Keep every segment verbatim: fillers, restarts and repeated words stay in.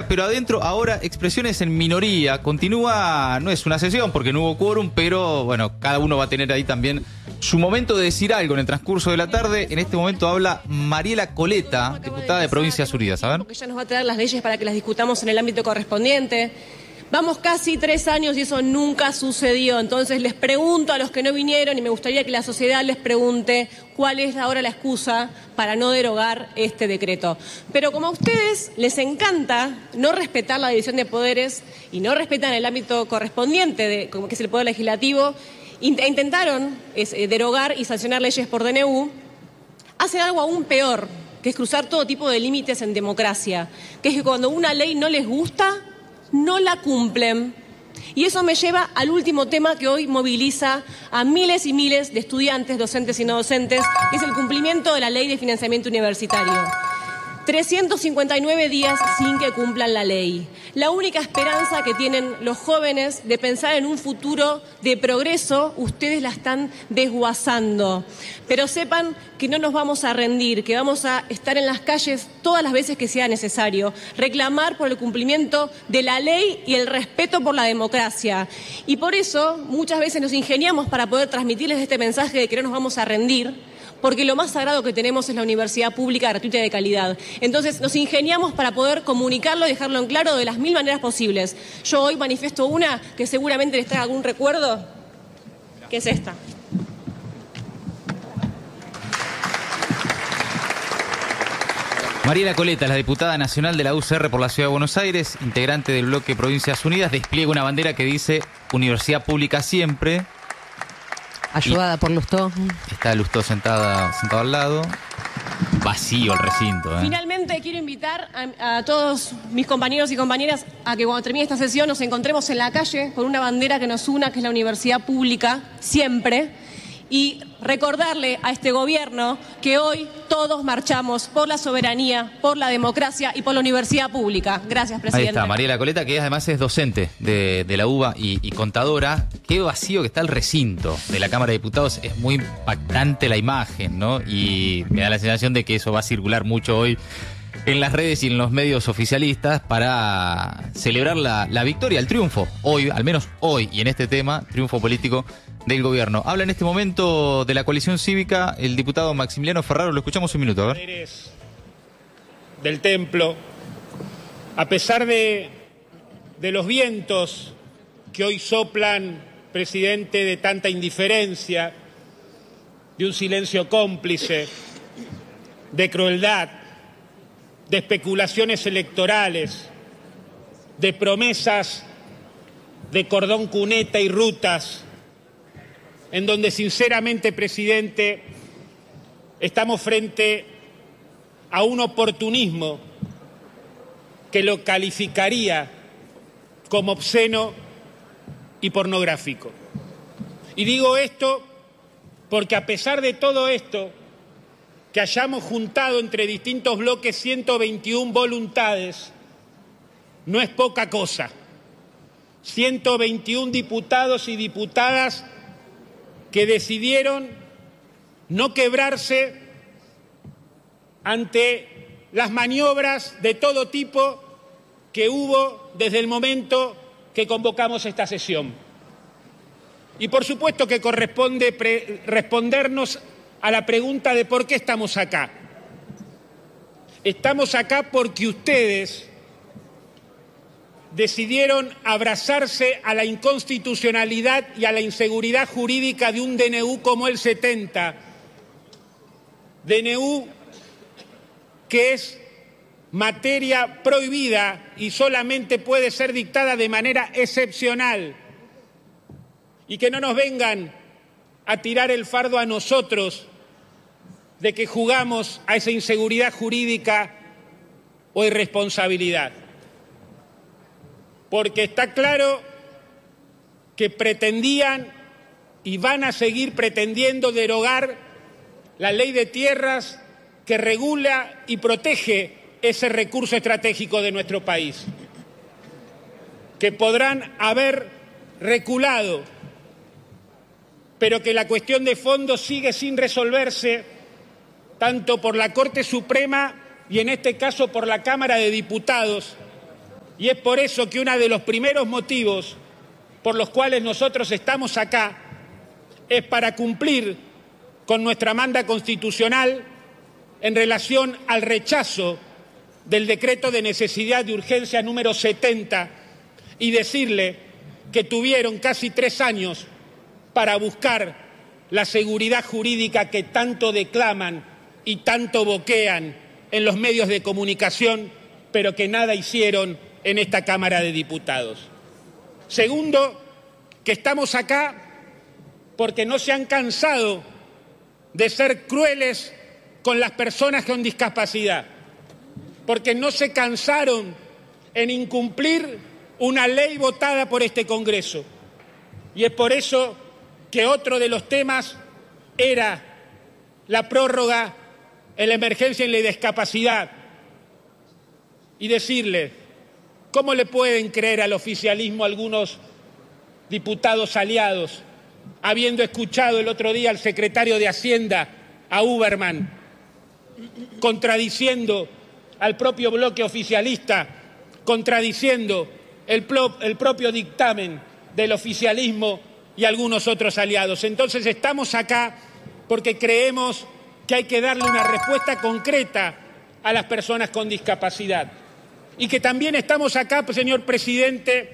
pero adentro ahora expresiones en minoría. Continúa, no es una sesión porque no hubo quórum, pero bueno, cada uno va a tener ahí también su momento de decir algo en el transcurso de la tarde. En este momento habla Mariela Coleta, diputada de Provincias Unidas. A ver. Porque ya nos va a traer las leyes para que las discutamos en el ámbito correspondiente. Vamos casi tres años y eso nunca sucedió. Entonces les pregunto a los que no vinieron y me gustaría que la sociedad les pregunte cuál es ahora la excusa para no derogar este decreto. Pero como a ustedes les encanta no respetar la división de poderes y no respetan el ámbito correspondiente, de, como que es el poder legislativo, e intentaron es, eh, derogar y sancionar leyes por D N U, hacen algo aún peor, que es cruzar todo tipo de límites en democracia, que es que cuando una ley no les gusta, no la cumplen. Y eso me lleva al último tema que hoy moviliza a miles y miles de estudiantes, docentes y no docentes, que es el cumplimiento de la Ley de Financiamiento Universitario. trescientos cincuenta y nueve días sin que cumplan la ley. La única esperanza que tienen los jóvenes de pensar en un futuro de progreso, ustedes la están desguazando. Pero sepan que no nos vamos a rendir, que vamos a estar en las calles todas las veces que sea necesario, reclamar por el cumplimiento de la ley y el respeto por la democracia. Y por eso muchas veces nos ingeniamos para poder transmitirles este mensaje de que no nos vamos a rendir, porque lo más sagrado que tenemos es la universidad pública, gratuita y de calidad. Entonces nos ingeniamos para poder comunicarlo y dejarlo en claro de las mil maneras posibles. Yo hoy manifiesto una que seguramente les trae algún recuerdo, que es esta. Mariela Coleta, la diputada nacional de la U C R por la Ciudad de Buenos Aires, integrante del bloque Provincias Unidas, despliega una bandera que dice Universidad Pública siempre. Ayudada por Lustó. Está Lustó sentada, sentado al lado. Vacío el recinto. ¿eh? Finalmente quiero invitar a, a todos mis compañeros y compañeras a que cuando termine esta sesión nos encontremos en la calle con una bandera que nos una, que es la universidad pública, siempre. Y recordarle a este gobierno que hoy todos marchamos por la soberanía, por la democracia y por la universidad pública. Gracias, presidente. Ahí está, Mariela Coleta, que además es docente de, de la U B A y, y contadora. Qué vacío que está el recinto de la Cámara de Diputados. Es muy impactante la imagen, ¿no? Y me da la sensación de que eso va a circular mucho hoy en las redes y en los medios oficialistas para celebrar la, la victoria, el triunfo. Hoy, al menos hoy, y en este tema, triunfo político del gobierno. Habla en este momento de la coalición cívica el diputado Maximiliano Ferraro. Lo escuchamos un minuto, a ver. Del templo, a pesar de, de los vientos que hoy soplan, presidente, de tanta indiferencia, de un silencio cómplice, de crueldad, de especulaciones electorales, de promesas de cordón cuneta y rutas, en donde sinceramente, presidente, estamos frente a un oportunismo que lo calificaría como obsceno y pornográfico. Y digo esto porque a pesar de todo esto, que hayamos juntado entre distintos bloques ciento veintiuna voluntades, no es poca cosa. ciento veintiún diputados y diputadas que decidieron no quebrarse ante las maniobras de todo tipo que hubo desde el momento que convocamos esta sesión. Y por supuesto que corresponde pre- respondernos a la pregunta de por qué estamos acá. Estamos acá porque ustedes decidieron abrazarse a la inconstitucionalidad y a la inseguridad jurídica de un D N U como el setenta. D N U que es materia prohibida y solamente puede ser dictada de manera excepcional. Y que no nos vengan a tirar el fardo a nosotros de que jugamos a esa inseguridad jurídica o irresponsabilidad. Porque está claro que pretendían y van a seguir pretendiendo derogar la ley de tierras que regula y protege ese recurso estratégico de nuestro país. Que podrán haber reculado, pero que la cuestión de fondo sigue sin resolverse, tanto por la Corte Suprema y en este caso por la Cámara de Diputados, Y es por eso que uno de los primeros motivos por los cuales nosotros estamos acá es para cumplir con nuestra manda constitucional en relación al rechazo del decreto de necesidad de urgencia número setenta y decirle que tuvieron casi tres años para buscar la seguridad jurídica que tanto declaman y tanto boquean en los medios de comunicación, pero que nada hicieron en esta Cámara de Diputados. Segundo, que estamos acá porque no se han cansado de ser crueles con las personas con discapacidad, porque no se cansaron en incumplir una ley votada por este Congreso. Y es por eso que otro de los temas era la prórroga en la emergencia en la discapacidad. Y decirle, ¿cómo le pueden creer al oficialismo algunos diputados aliados, habiendo escuchado el otro día al secretario de Hacienda, a Uberman, contradiciendo al propio bloque oficialista, contradiciendo el, el propio dictamen del oficialismo y algunos otros aliados? Entonces estamos acá porque creemos que hay que darle una respuesta concreta a las personas con discapacidad. Y que también estamos acá, señor presidente,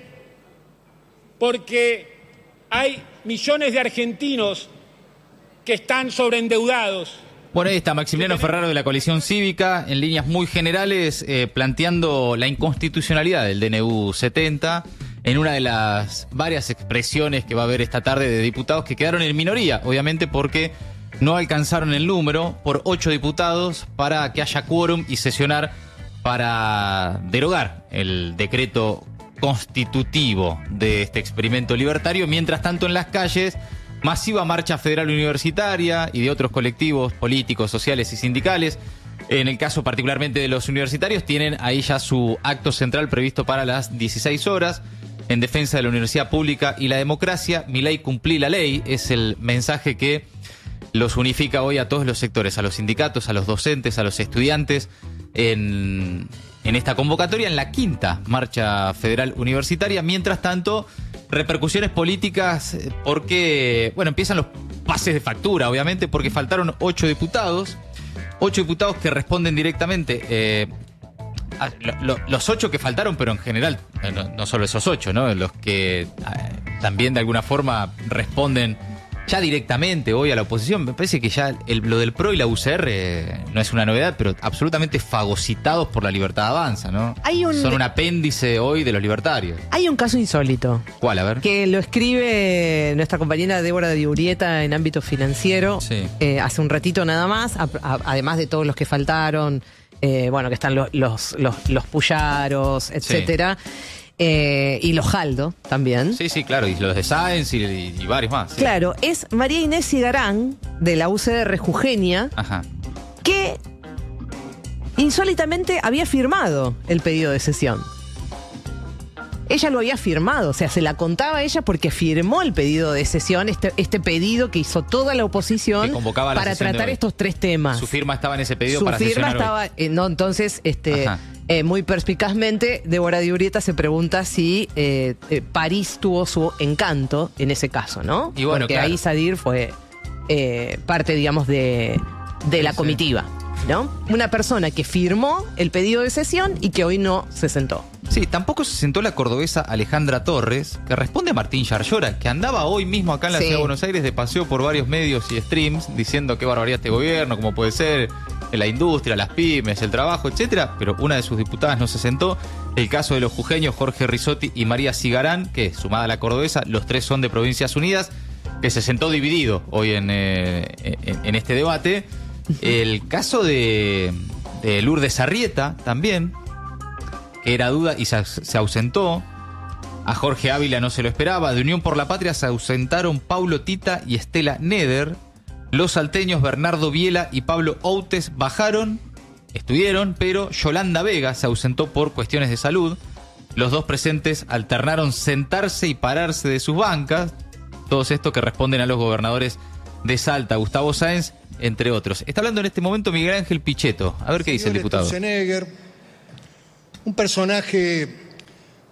porque hay millones de argentinos que están sobreendeudados. Bueno, ahí está Maximiliano Ferraro de la Coalición Cívica, en líneas muy generales, eh, planteando la inconstitucionalidad del D N U setenta, en una de las varias expresiones que va a haber esta tarde de diputados que quedaron en minoría, obviamente porque no alcanzaron el número por ocho diputados para que haya quórum y sesionar para derogar el decreto constitutivo de este experimento libertario. Mientras tanto, en las calles, masiva marcha federal universitaria y de otros colectivos políticos, sociales y sindicales. En el caso particularmente de los universitarios, tienen ahí ya su acto central previsto para las dieciséis horas en defensa de la universidad pública y la democracia. Mi ley, cumplí la ley, es el mensaje que los unifica hoy a todos los sectores, a los sindicatos, a los docentes, a los estudiantes, en, en esta convocatoria, en la quinta marcha federal universitaria. Mientras tanto, repercusiones políticas porque, bueno, empiezan los pases de factura, obviamente, porque faltaron ocho diputados, ocho diputados que responden directamente, eh, a, lo, lo, los ocho que faltaron, pero en general, no, no solo esos ocho, ¿no? Los que eh, también de alguna forma responden ya directamente hoy a la oposición. Me parece que ya el, lo del P R O y la U C R eh, no es una novedad, pero absolutamente fagocitados por la Libertad Avanza, ¿no? Hay un... Son un apéndice hoy de los libertarios. Hay un caso insólito. ¿Cuál? A ver. Que lo escribe nuestra compañera Débora de Urieta en ámbito financiero. Sí. Eh, hace un ratito nada más, a, a, además de todos los que faltaron, eh, bueno, que están los, los, los, los Puyaros, etcétera. Sí. Eh, y los Jaldo también. Sí, sí, claro, y los de Sáenz y, y, y varios más. Sí. Claro, es María Inés Cigarán, de la U C R Jujeña, Ajá. que insólitamente había firmado el pedido de sesión. Ella lo había firmado, o sea, se la contaba a ella porque firmó el pedido de sesión, este, este pedido que hizo toda la oposición la para tratar estos tres temas. Su firma estaba en ese pedido Su para firma sesionar estaba, eh, no, entonces, este, eh, muy perspicazmente, Débora de Urieta se pregunta si eh, eh, París tuvo su encanto en ese caso, ¿no? Y bueno, porque claro. ahí Sadir fue eh, parte, digamos, de, de la sí. comitiva, ¿no? Una persona que firmó el pedido de sesión y que hoy no se sentó. Sí, tampoco se sentó la cordobesa Alejandra Torres, que responde a Martín Yarlora, que andaba hoy mismo acá en la sí. ciudad de Buenos Aires de paseo por varios medios y streams, diciendo qué barbaridad este gobierno, cómo puede ser, la industria, las pymes, el trabajo, etcétera. Pero una de sus diputadas no se sentó. El caso de los jujeños, Jorge Risotti y María Cigarán, que sumada a la cordobesa, los tres son de Provincias Unidas, que se sentó dividido hoy en, eh, en, en este debate. El caso de, de Lourdes Arrieta también, que era duda y se, se ausentó. A Jorge Ávila no se lo esperaba. De Unión por la Patria se ausentaron Paulo Tita y Estela Neder. Los salteños Bernardo Biela y Pablo Outes bajaron, estuvieron, pero Yolanda Vega se ausentó por cuestiones de salud. Los dos presentes alternaron sentarse y pararse de sus bancas. Todos estos que responden a los gobernadores de Salta, Gustavo Sáenz, entre otros. Está hablando en este momento Miguel Ángel Pichetto. A ver qué dice el diputado. Sturzenegger, un personaje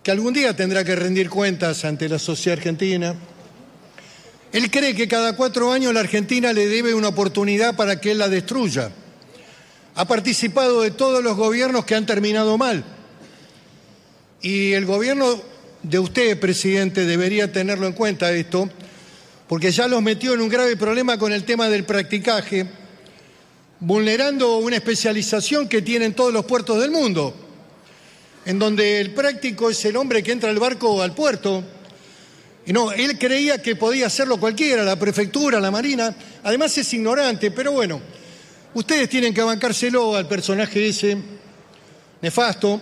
que algún día tendrá que rendir cuentas ante la sociedad argentina. Él cree que cada cuatro años la Argentina le debe una oportunidad para que él la destruya. Ha participado de todos los gobiernos que han terminado mal. Y el gobierno de usted, presidente, debería tenerlo en cuenta esto, porque ya los metió en un grave problema con el tema del practicaje, vulnerando una especialización que tienen todos los puertos del mundo, en donde el práctico es el hombre que entra al barco al puerto. Y no, él creía que podía hacerlo cualquiera, la prefectura, la marina. Además es ignorante, pero bueno, ustedes tienen que bancárselo al personaje ese nefasto.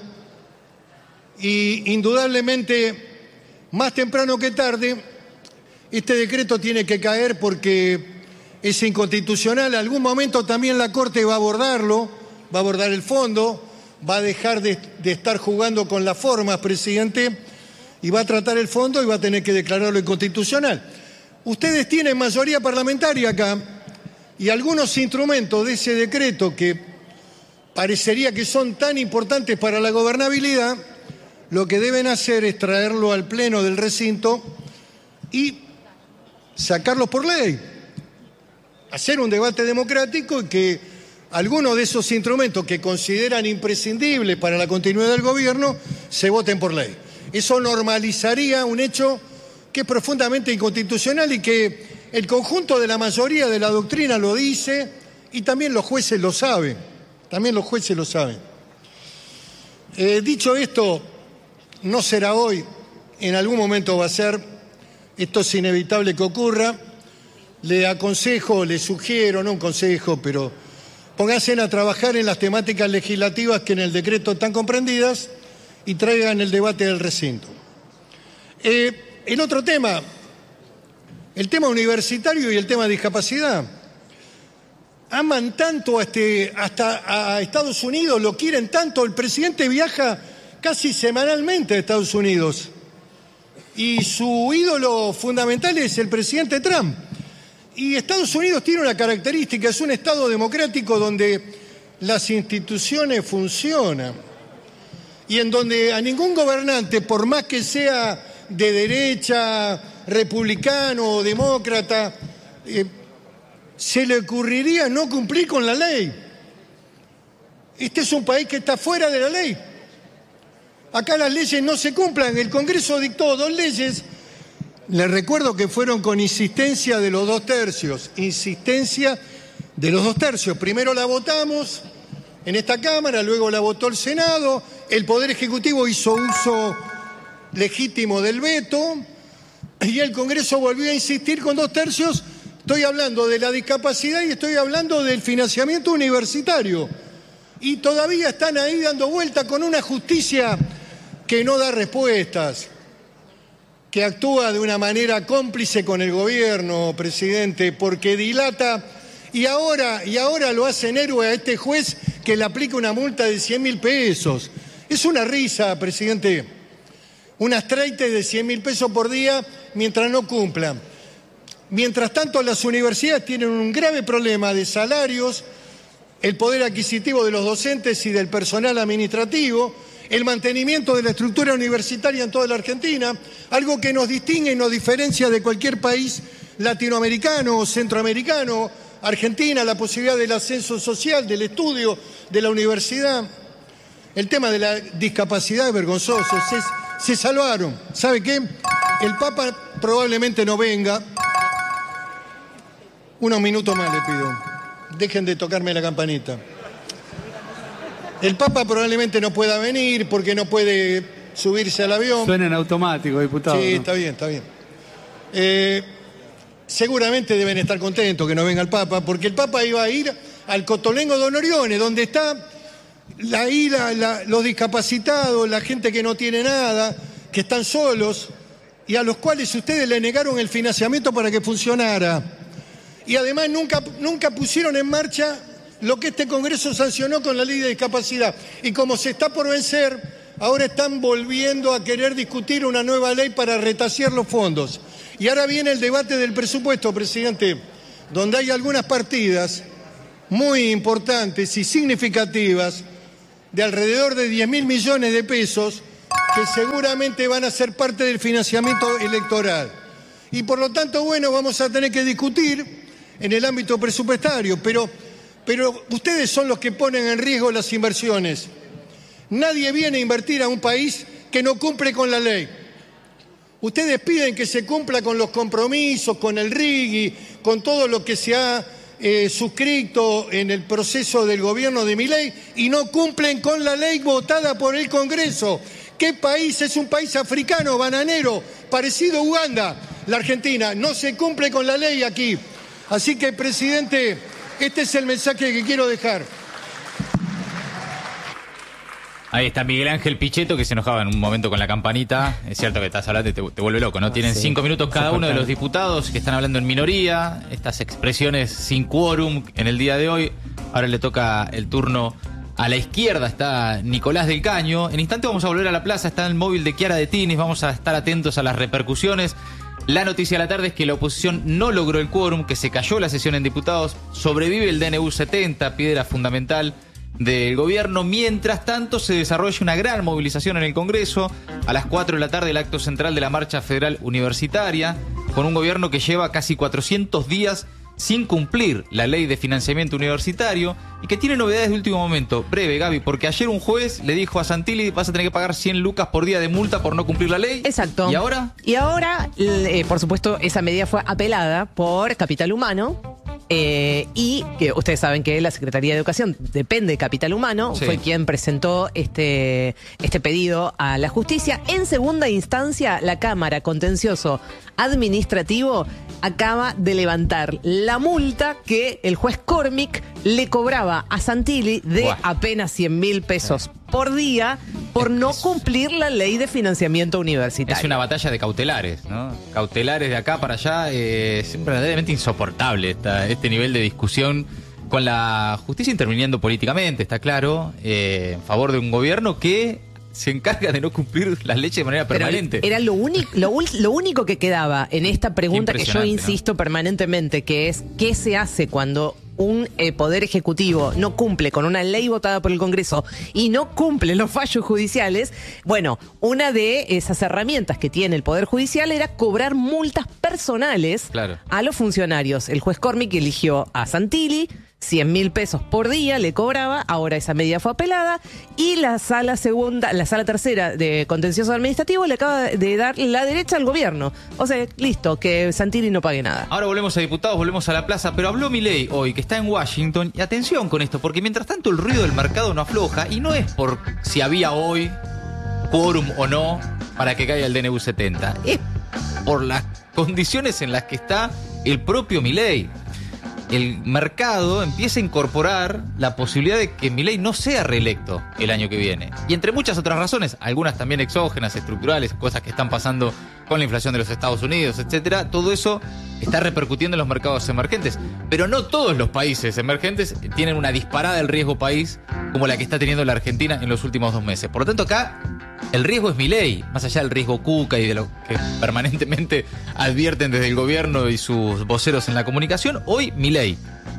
Y indudablemente, más temprano que tarde, este decreto tiene que caer porque es inconstitucional. En algún momento también la Corte va a abordarlo, va a abordar el fondo, va a dejar de, de estar jugando con las formas, presidente, y va a tratar el fondo y va a tener que declararlo inconstitucional. Ustedes tienen mayoría parlamentaria acá y algunos instrumentos de ese decreto que parecería que son tan importantes para la gobernabilidad, lo que deben hacer es traerlo al pleno del recinto y sacarlos por ley. Hacer un debate democrático y que algunos de esos instrumentos que consideran imprescindibles para la continuidad del gobierno se voten por ley. Eso normalizaría un hecho que es profundamente inconstitucional y que el conjunto de la mayoría de la doctrina lo dice y también los jueces lo saben. También los jueces lo saben. Eh, dicho esto, no será hoy, en algún momento va a ser, esto es inevitable que ocurra. Le aconsejo, le sugiero, no un consejo, pero pónganse a trabajar en las temáticas legislativas que en el decreto están comprendidas y traigan el debate del recinto. Eh, el otro tema, el tema universitario y el tema de discapacidad. Aman tanto a este, hasta a Estados Unidos, lo quieren tanto. El presidente viaja casi semanalmente a Estados Unidos y su ídolo fundamental es el presidente Trump. Y Estados Unidos tiene una característica, es un estado democrático donde las instituciones funcionan y en donde a ningún gobernante, por más que sea de derecha, republicano o demócrata, eh, se le ocurriría no cumplir con la ley. Este es un país que está fuera de la ley. Acá las leyes no se cumplan. El Congreso dictó dos leyes. Les recuerdo que fueron con insistencia de los dos tercios. Insistencia de los dos tercios. Primero la votamos en esta Cámara, luego la votó el Senado. El Poder Ejecutivo hizo uso legítimo del veto y el Congreso volvió a insistir con dos tercios. Estoy hablando de la discapacidad y estoy hablando del financiamiento universitario. Y todavía están ahí dando vuelta con una justicia que no da respuestas, que actúa de una manera cómplice con el gobierno, presidente, porque dilata y ahora, y ahora lo hacen héroe a este juez que le aplica una multa de cien mil pesos. Es una risa, presidente. Unas treinta de cien mil pesos por día mientras no cumplan. Mientras tanto, las universidades tienen un grave problema de salarios, el poder adquisitivo de los docentes y del personal administrativo, el mantenimiento de la estructura universitaria en toda la Argentina, algo que nos distingue y nos diferencia de cualquier país latinoamericano o centroamericano. Argentina, la posibilidad del ascenso social, del estudio, de la universidad. El tema de la discapacidad es vergonzoso. Se, se salvaron. ¿Sabe qué? El Papa probablemente no venga. Unos minutos más le pido. Dejen de tocarme la campanita. El Papa probablemente no pueda venir porque no puede subirse al avión. Suena en automático, diputado. Sí, ¿no? está bien, está bien. Eh, seguramente deben estar contentos que no venga el Papa, porque el Papa iba a ir al Cotolengo de Onorione, donde está la, la, la, los discapacitados, la gente que no tiene nada, que están solos, y a los cuales ustedes le negaron el financiamiento para que funcionara. Y además nunca, nunca pusieron en marcha lo que este Congreso sancionó con la ley de discapacidad. Y como se está por vencer, ahora están volviendo a querer discutir una nueva ley para retasear los fondos. Y ahora viene el debate del presupuesto, presidente, donde hay algunas partidas muy importantes y significativas de alrededor de diez mil millones de pesos que seguramente van a ser parte del financiamiento electoral. Y por lo tanto, bueno, vamos a tener que discutir en el ámbito presupuestario, pero, pero ustedes son los que ponen en riesgo las inversiones. Nadie viene a invertir a un país que no cumple con la ley. Ustedes piden que se cumpla con los compromisos, con el R I G I, con todo lo que se ha eh, suscrito en el proceso del gobierno de Milei y no cumplen con la ley votada por el Congreso. ¿Qué país? Es un país africano, bananero, parecido a Uganda, la Argentina. No se cumple con la ley aquí. Así que, presidente, este es el mensaje que quiero dejar. Ahí está Miguel Ángel Pichetto, que se enojaba en un momento con la campanita. Es cierto que estás hablando y te, te vuelve loco, ¿no? Tienen sí, cinco minutos cada uno de los diputados que están hablando en minoría. Estas expresiones sin quórum en el día de hoy. Ahora le toca el turno a la izquierda. Está Nicolás del Caño. En instante vamos a volver a la plaza. Está el móvil de Chiara de Tinis. Vamos a estar atentos a las repercusiones. La noticia de la tarde es que la oposición no logró el quórum, que se cayó la sesión en diputados. Sobrevive el D N U setenta, piedra fundamental del gobierno. Mientras tanto, se desarrolla una gran movilización en el Congreso. A las cuatro de la tarde, el acto central de la Marcha Federal Universitaria, con un gobierno que lleva casi cuatrocientos días sin cumplir la ley de financiamiento universitario y que tiene novedades de último momento. Breve, Gaby, porque ayer un juez le dijo a Santilli: vas a tener que pagar cien lucas por día de multa por no cumplir la ley. Exacto. ¿Y ahora? Y ahora, eh, por supuesto, esa medida fue apelada por Capital Humano. Eh, y que ustedes saben que la Secretaría de Educación depende de Capital Humano, sí. Fue quien presentó este, este pedido a la justicia. En segunda instancia, la Cámara Contencioso Administrativo acaba de levantar la multa que el juez Cormick le cobraba a Santilli de Buah. apenas cien mil pesos por día por no cumplir la ley de financiamiento universitario. Es una batalla de cautelares, ¿no? Cautelares de acá para allá. Eh, es verdaderamente insoportable esta, este nivel de discusión con la justicia interviniendo políticamente, está claro, eh, en favor de un gobierno que se encarga de no cumplir las leyes de manera permanente. Pero era lo, único, lo, lo único que quedaba en esta pregunta que yo insisto, ¿no?, permanentemente, que es ¿qué se hace cuando un eh, poder ejecutivo no cumple con una ley votada por el Congreso y no cumple los fallos judiciales? Bueno, una de esas herramientas que tiene el Poder Judicial era cobrar multas personales, claro, a los funcionarios. El juez Cormick eligió a Santilli, cien mil pesos por día le cobraba. Ahora esa medida fue apelada y la sala segunda, la sala tercera de contencioso administrativo le acaba de dar la derecha al gobierno. O sea, listo, que Santilli no pague nada. Ahora volvemos a diputados, volvemos a la plaza, pero habló Milei hoy, que está en Washington, y atención con esto, porque mientras tanto el ruido del mercado no afloja, y no es por si había hoy quórum o no para que caiga el D N U setenta, es por las condiciones en las que está el propio Milei. El mercado empieza a incorporar la posibilidad de que Milei no sea reelecto el año que viene. Y entre muchas otras razones, algunas también exógenas, estructurales, cosas que están pasando con la inflación de los Estados Unidos, etcétera, todo eso está repercutiendo en los mercados emergentes. Pero no todos los países emergentes tienen una disparada del riesgo país como la que está teniendo la Argentina en los últimos dos meses. Por lo tanto, acá el riesgo es Milei, más allá del riesgo Cuca y de lo que permanentemente advierten desde el gobierno y sus voceros en la comunicación. Hoy Milei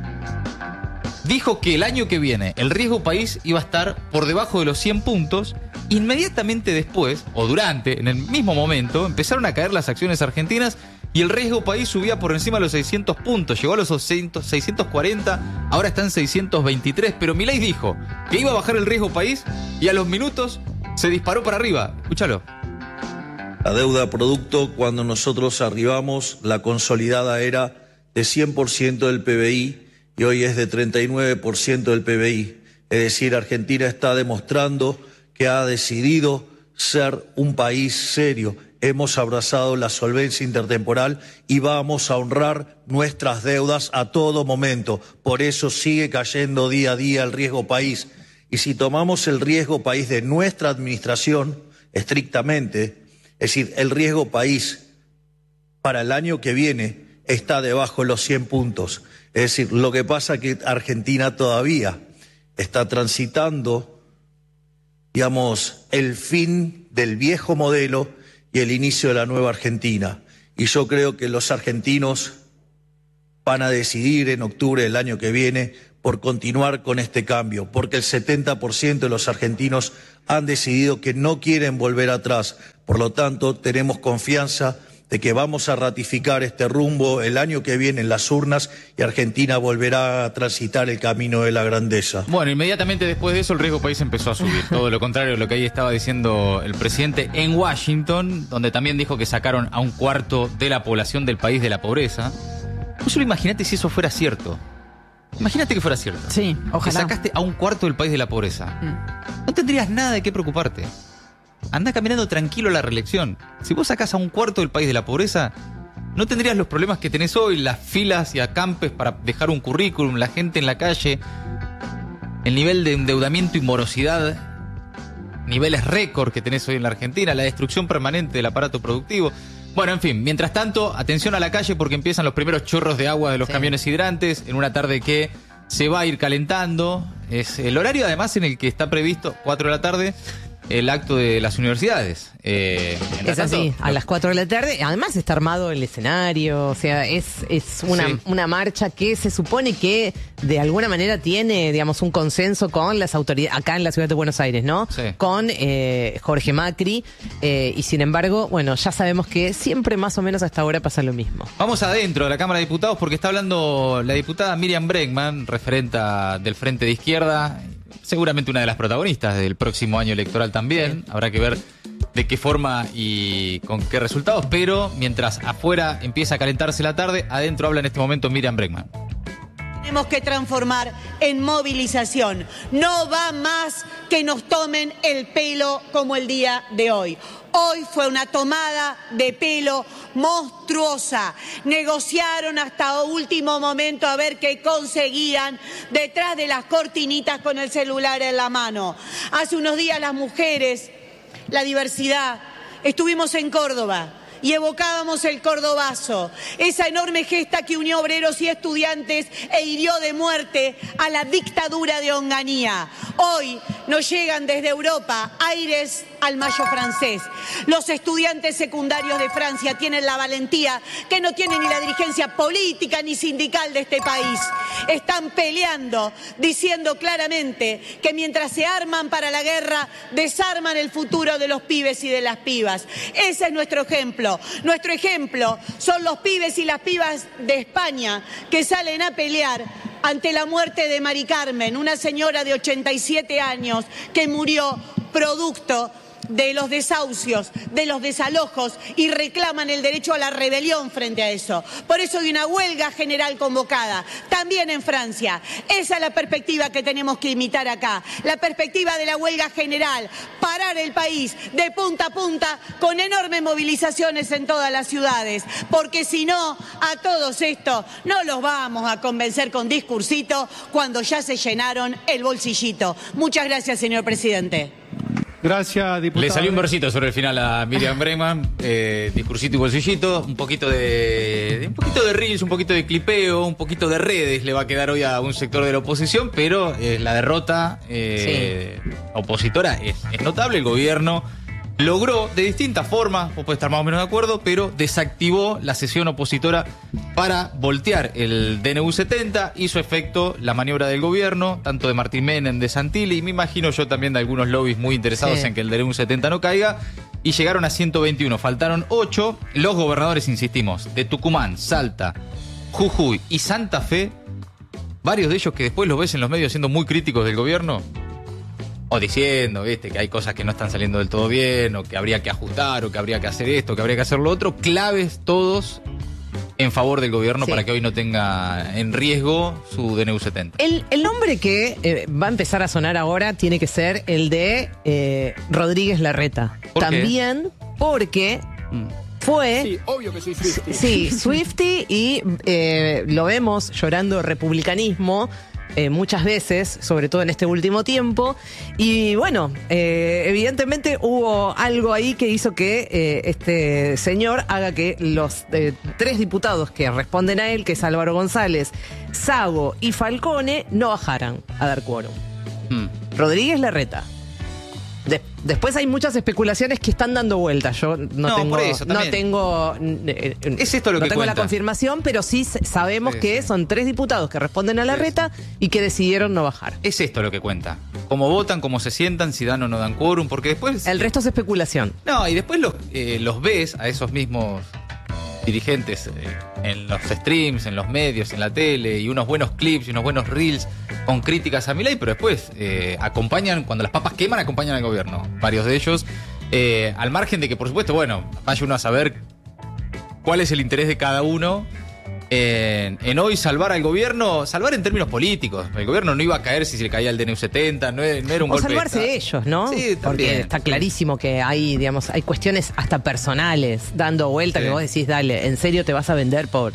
dijo que el año que viene el riesgo país iba a estar por debajo de los cien puntos. Inmediatamente después, o durante, en el mismo momento, empezaron a caer las acciones argentinas y el riesgo país subía por encima de los seiscientos puntos. Llegó a los seiscientos cuarenta, ahora está en seiscientos veintitrés. Pero Milei dijo que iba a bajar el riesgo país y a los minutos se disparó para arriba. Escúchalo. La deuda producto, cuando nosotros arribamos, la consolidada era de cien por ciento del P B I y hoy es de treinta y nueve por ciento del P B I. Es decir, Argentina está demostrando que ha decidido ser un país serio. Hemos abrazado la solvencia intertemporal y vamos a honrar nuestras deudas a todo momento. Por eso sigue cayendo día a día el riesgo país. Y si tomamos el riesgo país de nuestra administración, estrictamente, es decir, el riesgo país para el año que viene está debajo de los cien puntos. Es decir, lo que pasa es que Argentina todavía está transitando, digamos, el fin del viejo modelo y el inicio de la nueva Argentina. Y yo creo que los argentinos van a decidir en octubre del año que viene por continuar con este cambio, porque el setenta por ciento de los argentinos han decidido que no quieren volver atrás. Por lo tanto, tenemos confianza de que vamos a ratificar este rumbo el año que viene en las urnas y Argentina volverá a transitar el camino de la grandeza. Bueno, inmediatamente después de eso el riesgo país empezó a subir. Todo lo contrario de lo que ahí estaba diciendo el presidente en Washington, donde también dijo que sacaron a un cuarto de la población del país de la pobreza. Vos solo imaginate si eso fuera cierto. Imagínate que fuera cierto. Sí, ojalá. Que sacaste a un cuarto del país de la pobreza. Mm. No tendrías nada de qué preocuparte. Anda caminando tranquilo a la reelección. Si vos sacás a un cuarto del país de la pobreza, no tendrías los problemas que tenés hoy, las filas y acampes para dejar un currículum, la gente en la calle, el nivel de endeudamiento y morosidad, niveles récord que tenés hoy en la Argentina, la destrucción permanente del aparato productivo. Bueno, en fin, mientras tanto, atención a la calle porque empiezan los primeros chorros de agua de los sí. camiones hidrantes en una tarde que se va a ir calentando. Es el horario además en el que está previsto, cuatro de la tarde, el acto de las universidades. Eh, es así, tanto, a las cuatro de la tarde. Además está armado el escenario, o sea, es, es una, sí. una marcha que se supone que de alguna manera tiene, digamos, un consenso con las autoridades, acá en la ciudad de Buenos Aires, ¿no? Sí. Con eh, Jorge Macri, eh, y sin embargo, bueno, ya sabemos que siempre más o menos hasta ahora pasa lo mismo. Vamos adentro de la Cámara de Diputados porque está hablando la diputada Miriam Bregman, referenta del Frente de Izquierda, seguramente una de las protagonistas del próximo año electoral también. Habrá que ver de qué forma y con qué resultados, pero mientras afuera empieza a calentarse la tarde, adentro habla en este momento Miriam Bregman. Tenemos que transformar en movilización. No va más que nos tomen el pelo como el día de hoy. Hoy fue una tomada de pelo monstruosa. Negociaron hasta último momento a ver qué conseguían detrás de las cortinitas con el celular en la mano. Hace unos días las mujeres, la diversidad, estuvimos en Córdoba y evocábamos el cordobazo, esa enorme gesta que unió obreros y estudiantes e hirió de muerte a la dictadura de Onganía. Hoy nos llegan desde Europa aires al mayo francés. Los estudiantes secundarios de Francia tienen la valentía que no tiene ni la dirigencia política ni sindical de este país. Están peleando, diciendo claramente que mientras se arman para la guerra, desarman el futuro de los pibes y de las pibas. Ese es nuestro ejemplo. Nuestro ejemplo son los pibes y las pibas de España que salen a pelear ante la muerte de Mari Carmen, una señora de ochenta y siete años que murió producto de los desahucios, de los desalojos y reclaman el derecho a la rebelión frente a eso. Por eso hay una huelga general convocada, también en Francia. Esa es la perspectiva que tenemos que imitar acá, la perspectiva de la huelga general, parar el país de punta a punta con enormes movilizaciones en todas las ciudades, porque si no, a todos estos no los vamos a convencer con discursito cuando ya se llenaron el bolsillito. Muchas gracias, señor presidente. Gracias, diputado. Le salió un versito sobre el final a Miriam Bregman, eh, discursito y bolsillito, un poquito de, de un poquito de reels, un poquito de clipeo, un poquito de redes le va a quedar hoy a un sector de la oposición, pero eh, la derrota eh, sí. opositora es, es notable. El gobierno logró de distintas formas, vos podés estar más o menos de acuerdo, pero desactivó la sesión opositora para voltear el D N U setenta, hizo efecto la maniobra del gobierno, tanto de Martín Menem, de Santilli, y me imagino yo también de algunos lobbies muy interesados sí. en que el D N U setenta no caiga, y llegaron a ciento veintiuno, faltaron ocho, los gobernadores, insistimos, de Tucumán, Salta, Jujuy y Santa Fe, varios de ellos que después los ves en los medios siendo muy críticos del gobierno, o diciendo, viste, que hay cosas que no están saliendo del todo bien, o que habría que ajustar, o que habría que hacer esto, que habría que hacer lo otro, claves todos en favor del gobierno sí. para que hoy no tenga en riesgo su D N U setenta. El, el nombre que eh, va a empezar a sonar ahora tiene que ser el de eh, Rodríguez Larreta. ¿Por También qué? porque... Mm. Fue, sí, obvio que soy Swiftie. Sí, Swiftie y eh, lo vemos llorando republicanismo eh, muchas veces, sobre todo en este último tiempo. Y bueno, eh, evidentemente hubo algo ahí que hizo que eh, este señor haga que los eh, tres diputados que responden a él, que es Álvaro González, Sago y Falcone, no bajaran a dar quórum. Hmm. Rodríguez Larreta, De, después hay muchas especulaciones que están dando vueltas. Yo no, No, tengo, por eso, no también. tengo, eh, Es esto lo no que tengo cuenta. la confirmación, pero sí s- sabemos Sí, que sí. son tres diputados que responden a la Sí, reta y que decidieron no bajar. Es esto lo que cuenta. Cómo votan, cómo se sientan, si dan o no dan quórum, porque después... El resto es especulación. No, y después los, eh, los ves a esos mismos dirigentes eh, en los streams, en los medios, en la tele, y unos buenos clips y unos buenos reels con críticas a Milei, pero después eh, acompañan, cuando las papas queman, acompañan al gobierno. Varios de ellos, eh, al margen de que, por supuesto, bueno, vaya uno a saber cuál es el interés de cada uno en, en hoy salvar al gobierno, salvar en términos políticos. El gobierno no iba a caer si se le caía el D N U setenta, no, era- no era un O golpe de salvarse Estado. ellos, ¿no? Sí, Porque también. está clarísimo que hay, digamos, hay cuestiones hasta personales dando vuelta Sí. que vos decís, dale, ¿en serio te vas a vender por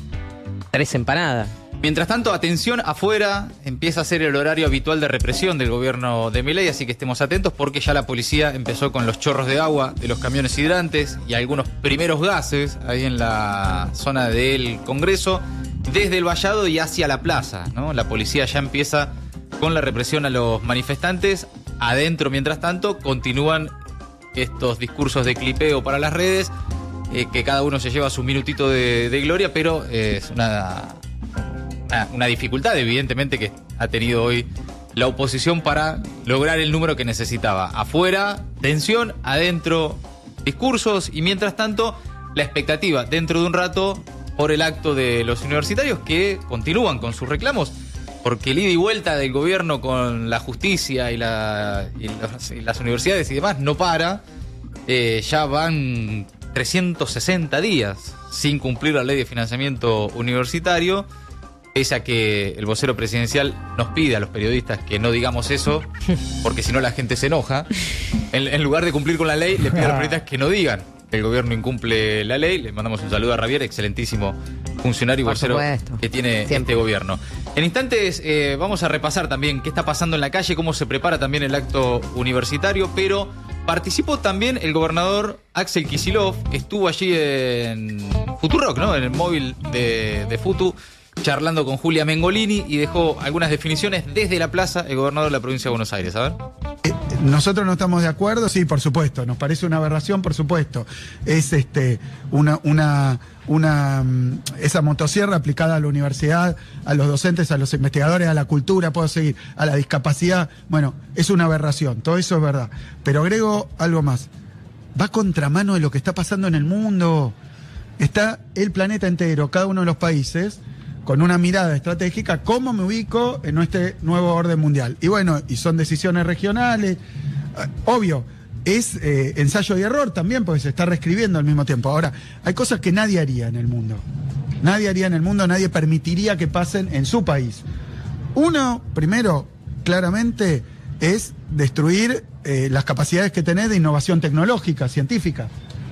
tres empanadas? Mientras tanto, atención, afuera empieza a ser el horario habitual de represión del gobierno de Milei, así que estemos atentos porque ya la policía empezó con los chorros de agua de los camiones hidrantes y algunos primeros gases ahí en la zona del Congreso, desde el vallado y hacia la plaza, ¿no? La policía ya empieza con la represión a los manifestantes. Adentro, mientras tanto, continúan estos discursos de clipeo para las redes, eh, que cada uno se lleva su minutito de, de gloria, pero eh, es una... Una, una dificultad, evidentemente, que ha tenido hoy la oposición para lograr el número que necesitaba. Afuera, tensión, adentro, discursos, y mientras tanto, la expectativa dentro de un rato por el acto de los universitarios que continúan con sus reclamos, porque el ida y vuelta del gobierno con la justicia y, la, y, los- y las universidades y demás no para. Eh, ya van trescientos sesenta días sin cumplir la ley de financiamiento universitario. Pese a que el vocero presidencial nos pide a los periodistas que no digamos eso, porque si no la gente se enoja. En, en lugar de cumplir con la ley, le pide a los periodistas que no digan que el gobierno incumple la ley. Le mandamos un saludo a Javier, excelentísimo funcionario y Por vocero supuesto. que tiene Siempre. este gobierno. En instantes eh, vamos a repasar también qué está pasando en la calle, cómo se prepara también el acto universitario, pero participó también el gobernador Axel Kicillof, estuvo allí en Futurock, ¿no? En el móvil de, de Futu, charlando con Julia Mengolini, y dejó algunas definiciones desde la plaza el gobernador de la provincia de Buenos Aires. A ver. Nosotros no estamos de acuerdo, sí, por supuesto, nos parece una aberración, por supuesto. Es este una, una, una mm, esa motosierra aplicada a la universidad, a los docentes, a los investigadores, a la cultura, puedo seguir, a la discapacidad. Bueno, es una aberración, todo eso es verdad. Pero agrego algo más. Va contramano de lo que está pasando en el mundo. Está el planeta entero, cada uno de los países, con una mirada estratégica, cómo me ubico en este nuevo orden mundial. Y bueno, y son decisiones regionales, eh, obvio, es eh, ensayo y error también, porque se está reescribiendo al mismo tiempo. Ahora, hay cosas que nadie haría en el mundo. Nadie haría en el mundo, nadie permitiría que pasen en su país. Uno, primero, claramente, es destruir eh, las capacidades que tenés de innovación tecnológica, científica.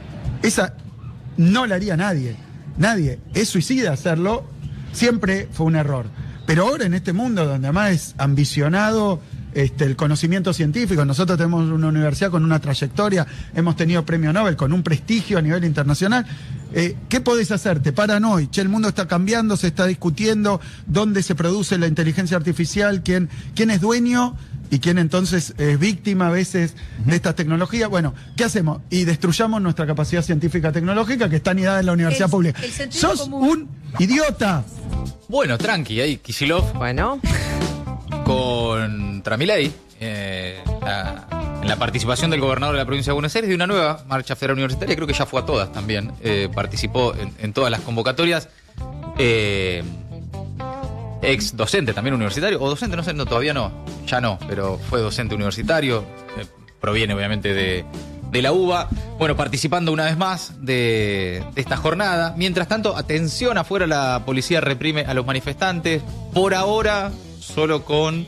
Esa no la haría nadie. Nadie. Es suicida hacerlo. Siempre fue un error. Pero ahora en este mundo donde además es ambicionado este, el conocimiento científico, nosotros tenemos una universidad con una trayectoria, hemos tenido premio Nobel, con un prestigio a nivel internacional. Eh, ¿Qué podés hacer? Te paran hoy. Che, el mundo está cambiando, se está discutiendo dónde se produce la inteligencia artificial, quién, quién es dueño y quién entonces es víctima a veces de estas tecnologías. Bueno, ¿qué hacemos? Y destruyamos nuestra capacidad científica tecnológica que está anidada en la universidad El- pública. el sentido ¡Sos común. un idiota! Bueno, tranqui, ahí Kicillof Bueno, contra Milei, eh, la- en la participación del gobernador de la provincia de Buenos Aires de una nueva marcha federal universitaria, creo que ya fue a todas también, eh, participó en, en todas las convocatorias, eh, ex docente también universitario, o docente, no sé, no, todavía no, ya no, pero fue docente universitario, eh, proviene obviamente de, de la UBA, bueno, participando una vez más de, de esta jornada. Mientras tanto, atención, afuera la policía reprime a los manifestantes, por ahora solo con...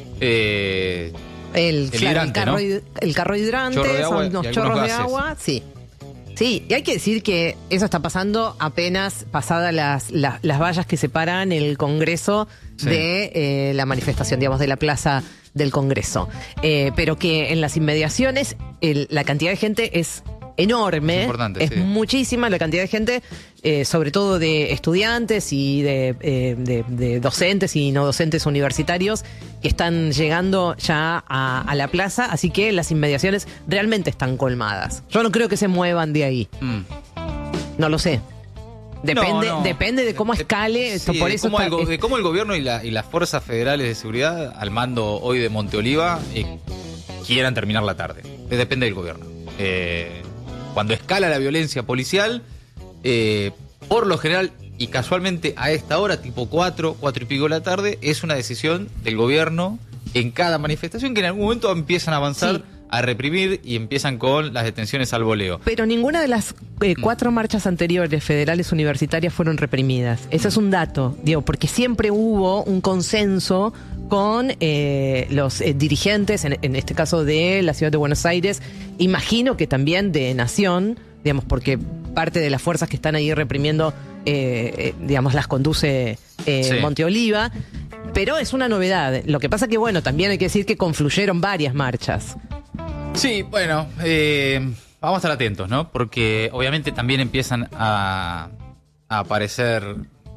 Eh, el, El claro, hidrante, el, carro, ¿no? hid- el carro hidrante, Chorro de agua son y unos algunos chorros de gases. agua, sí. Sí, y hay que decir que eso está pasando apenas pasadas las, las, las vallas que separan el Congreso Sí. de eh, la manifestación, digamos, de la plaza del Congreso. Eh, pero que en las inmediaciones el- la cantidad de gente es enorme, Es importante, sí. muchísima la cantidad de gente, eh, sobre todo de estudiantes y de, eh, de- de docentes y no docentes universitarios que están llegando ya a, a la plaza, así que las inmediaciones realmente están colmadas. Yo no creo que se muevan de ahí. Mm. No lo sé. Depende, no, no. depende de cómo escale. Sí, por eso de, cómo está, el, de cómo el gobierno y, la, y las fuerzas federales de seguridad, al mando hoy de Monteoliva, eh, quieran terminar la tarde. Depende del gobierno. Eh, cuando escala la violencia policial, eh, por lo general, y casualmente a esta hora, tipo cuatro, cuatro y pico de la tarde, es una decisión del gobierno en cada manifestación que en algún momento empiezan a avanzar, sí, a reprimir y empiezan con las detenciones al voleo. Pero ninguna de las eh, cuatro marchas anteriores federales universitarias fueron reprimidas. Ese es un dato, digo, porque siempre hubo un consenso con eh, los eh, dirigentes, en, en este caso de la ciudad de Buenos Aires, imagino que también de Nación, digamos, porque parte de las fuerzas que están ahí reprimiendo, eh, eh, digamos, las conduce eh, sí. Monteoliva, pero es una novedad. Lo que pasa que, bueno, también hay que decir que confluyeron varias marchas. Sí, bueno, eh, vamos a estar atentos, ¿no? Porque obviamente también empiezan a, a aparecer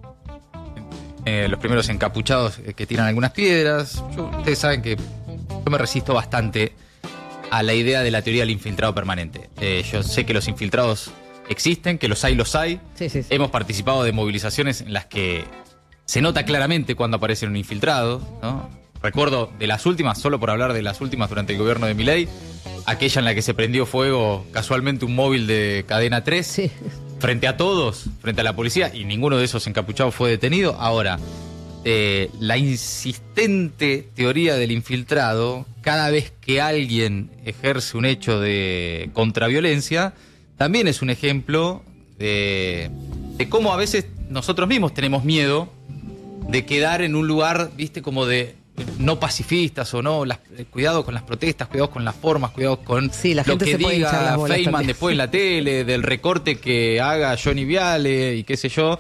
eh, los primeros encapuchados que tiran algunas piedras. Yo, ustedes saben que yo me resisto bastante a la idea de la teoría del infiltrado permanente. Eh, yo sé que los infiltrados existen, que los hay, los hay. Sí, sí, sí. Hemos participado de movilizaciones en las que se nota claramente cuando aparece un infiltrado, ¿no? Recuerdo de las últimas, solo por hablar de las últimas durante el gobierno de Milei, aquella en la que se prendió fuego casualmente un móvil de Cadena tres, sí, frente a todos, frente a la policía, y ninguno de esos encapuchados fue detenido. Ahora, eh, la insistente teoría del infiltrado, cada vez que alguien ejerce un hecho de contraviolencia, también es un ejemplo de, de cómo a veces nosotros mismos tenemos miedo de quedar en un lugar, viste, como de no pacifistas o no, las, cuidado con las protestas, cuidado con las formas, cuidado con sí, la lo gente que se diga Feynman después en la tele, del recorte que haga Johnny Viale y qué sé yo.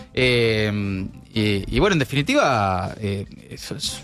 Eh, y, y bueno, en definitiva, eh, eso es,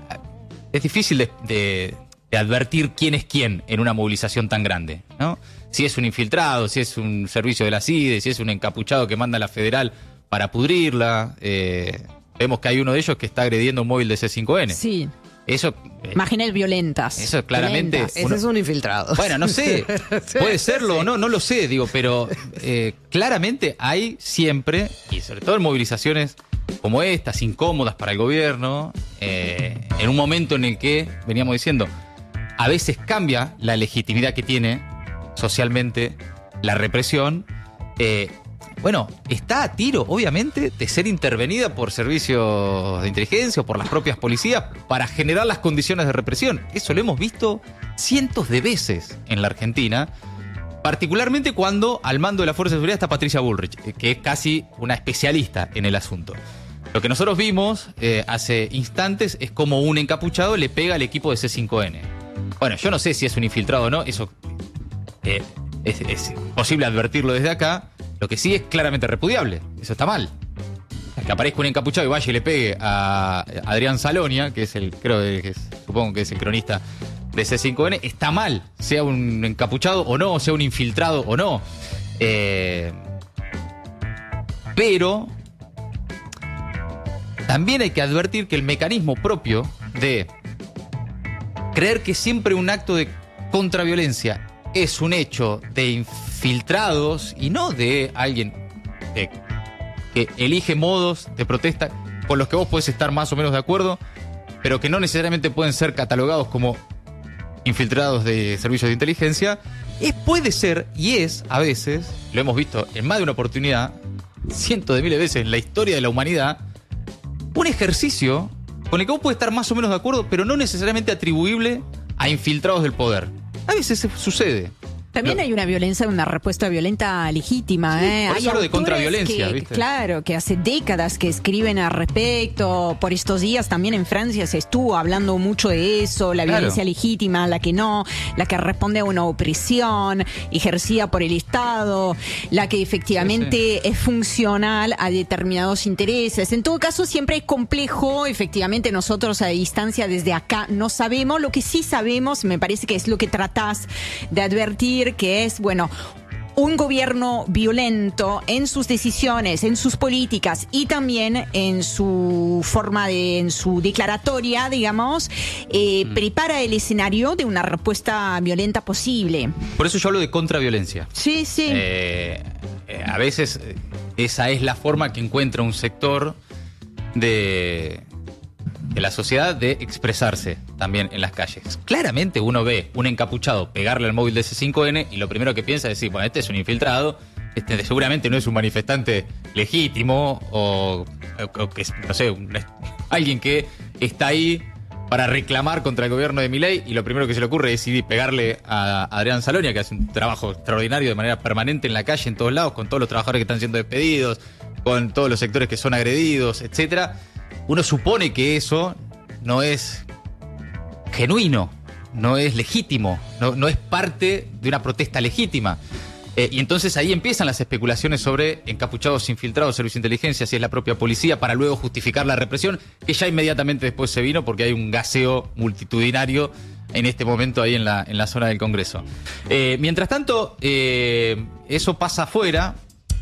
es difícil de, de, de advertir quién es quién en una movilización tan grande, ¿no? Si es un infiltrado, si es un servicio de la C I D E, si es un encapuchado que manda a la federal para pudrirla. Eh, vemos que hay uno de ellos que está agrediendo un móvil de C cinco N. Sí. Eso, Imágenes violentas. Eso es claramente. Violentas. Ese es un infiltrado. Bueno, no sé. Sí, puede serlo sí. o no, no lo sé, digo, pero eh, claramente hay siempre, y sobre todo en movilizaciones como estas, incómodas para el gobierno, eh, en un momento en el que, veníamos diciendo, a veces cambia la legitimidad que tiene socialmente la represión. Eh, Bueno, está a tiro, obviamente, de ser intervenida por servicios de inteligencia o por las propias policías para generar las condiciones de represión. Eso lo hemos visto cientos de veces en la Argentina, particularmente cuando al mando de la Fuerza de Seguridad está Patricia Bullrich, que es casi una especialista en el asunto. Lo que nosotros vimos eh, hace instantes es como un encapuchado le pega al equipo de C cinco N. Bueno, yo no sé si es un infiltrado o no, eso eh, es, es posible advertirlo desde acá. Lo que sí es claramente repudiable. Eso está mal. Que aparezca un encapuchado y vaya y le pegue a Adrián Salonia, que es el, creo que es, supongo que es el cronista de C cinco N, está mal. Sea un encapuchado o no, sea un infiltrado o no. Eh, pero también hay que advertir que el mecanismo propio de creer que siempre un acto de contraviolencia es un hecho de infiltrados y no de alguien que, que elige modos de protesta con los que vos podés estar más o menos de acuerdo, pero que no necesariamente pueden ser catalogados como infiltrados de servicios de inteligencia, es, puede ser y es a veces, lo hemos visto en más de una oportunidad, cientos de miles de veces en la historia de la humanidad, un ejercicio con el que vos podés estar más o menos de acuerdo, pero no necesariamente atribuible a infiltrados del poder. A veces sucede. También no. hay una violencia, una respuesta violenta legítima. Sí, ¿eh? por eso hay hablo de contraviolencia, que, ¿viste? Claro, que hace décadas que escriben al respecto. Por estos días también en Francia se estuvo hablando mucho de eso, la Claro. violencia legítima, la que no, la que responde a una opresión ejercida por el Estado, la que efectivamente Sí, sí. es funcional a determinados intereses. En todo caso, siempre es complejo. Efectivamente, nosotros a distancia desde acá no sabemos. Lo que sí sabemos, me parece que es lo que tratás de advertir, que es, bueno, un gobierno violento en sus decisiones, en sus políticas y también en su forma de, en su declaratoria, digamos, eh, mm. prepara el escenario de una respuesta violenta posible. Por eso yo hablo de contraviolencia. Sí, sí. Eh, eh, a veces esa es la forma que encuentra un sector de... de la sociedad de expresarse también en las calles. Claramente uno ve un encapuchado pegarle al móvil de C cinco N y lo primero que piensa es decir, bueno, este es un infiltrado, este seguramente no es un manifestante legítimo o, o, o que, no sé, un, alguien que está ahí para reclamar contra el gobierno de Milei y lo primero que se le ocurre es ir pegarle a Adrián Salonia, que hace un trabajo extraordinario de manera permanente en la calle, en todos lados, con todos los trabajadores que están siendo despedidos, con todos los sectores que son agredidos, etcétera. Uno supone que eso no es genuino, no es legítimo, no, no es parte de una protesta legítima. Eh, y entonces ahí empiezan las especulaciones sobre encapuchados infiltrados, servicio de inteligencia, si es la propia policía, para luego justificar la represión, que ya inmediatamente después se vino porque hay un gaseo multitudinario en este momento ahí en la, en la zona del Congreso. Eh, mientras tanto, eh, eso pasa afuera.